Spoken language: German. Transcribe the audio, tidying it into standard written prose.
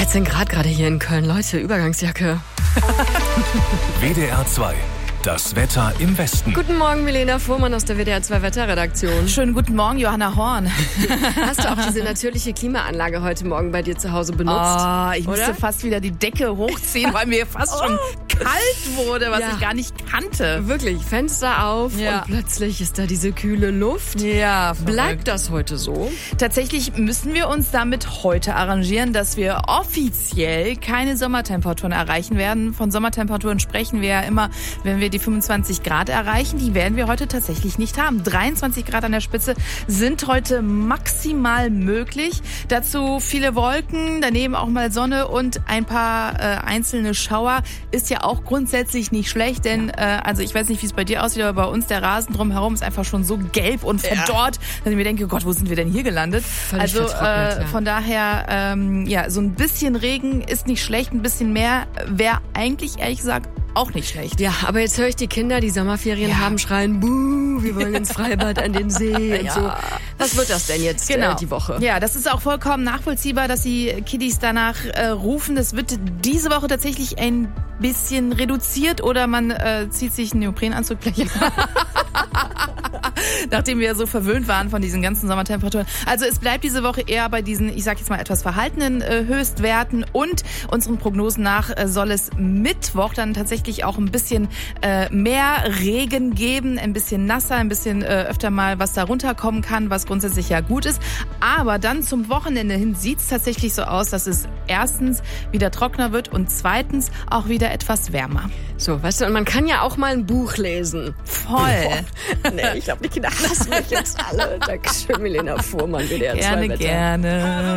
13 Grad gerade hier in Köln. Leute, Übergangsjacke. WDR 2. Das Wetter im Westen. Guten Morgen, Milena Fuhrmann aus der WDR 2 Wetterredaktion. Schönen guten Morgen, Johanna Horn. Hast du auch diese natürliche Klimaanlage heute Morgen bei dir zu Hause benutzt? Ich musste fast wieder die Decke hochziehen, weil mir fast schon kalt wurde, was ich gar nicht kannte. Wirklich, Fenster auf und plötzlich ist da diese kühle Luft. Ja, bleibt das heute so? Tatsächlich müssen wir uns damit heute arrangieren, dass wir offiziell keine Sommertemperaturen erreichen werden. Von Sommertemperaturen sprechen wir ja immer, wenn wir die 25 Grad erreichen. Die werden wir heute tatsächlich nicht haben. 23 Grad an der Spitze sind heute maximal möglich. Dazu viele Wolken, daneben auch mal Sonne und ein paar einzelne Schauer. Ist ja auch grundsätzlich nicht schlecht, denn also ich weiß nicht, wie es bei dir aussieht, aber bei uns der Rasen drumherum ist einfach schon so gelb und verdorrt, dass ich mir denke, Gott, wo sind wir denn hier gelandet? Völlig vertrocknet, von daher, so ein bisschen Regen ist nicht schlecht, ein bisschen mehr wäre eigentlich, ehrlich gesagt, auch nicht schlecht. Ja, aber jetzt höre ich die Kinder, die Sommerferien haben, schreien, buh, wir wollen ins Freibad, an den See und so. Was wird das denn jetzt die Woche? Ja, das ist auch vollkommen nachvollziehbar, dass die Kiddies danach rufen. Das wird diese Woche tatsächlich ein bisschen reduziert oder man zieht sich einen Neoprenanzug gleich an. Nachdem wir so verwöhnt waren von diesen ganzen Sommertemperaturen. Also es bleibt diese Woche eher bei diesen, ich sag jetzt mal, etwas verhaltenen Höchstwerten und unseren Prognosen nach soll es Mittwoch dann tatsächlich auch ein bisschen mehr Regen geben, ein bisschen nasser, ein bisschen öfter mal was da runterkommen kann, was grundsätzlich ja gut ist. Aber dann zum Wochenende hin sieht es tatsächlich so aus, dass es erstens wieder trockener wird und zweitens auch wieder etwas wärmer. So, weißt du, und man kann ja auch mal ein Buch lesen. Voll. Nee, ich glaube, die Kinder hassen mich jetzt alle. Dankeschön, Milena Fuhrmann, WDR 2 Wetter. Gerne.